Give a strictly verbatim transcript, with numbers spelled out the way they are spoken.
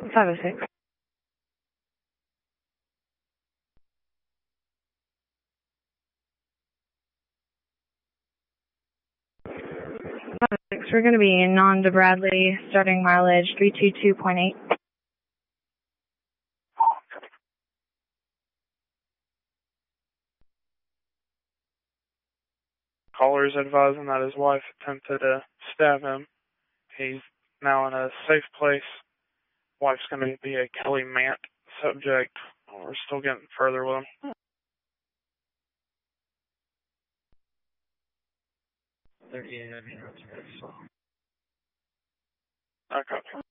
five oh six. five oh six, we're going to be non to Bradley, starting mileage three two two point eight. Caller is advising that his wife attempted to stab him. He's now in a safe place. Wife's going to be a Kelly Mant subject. We're still getting further with him. thirty-eight. Okay.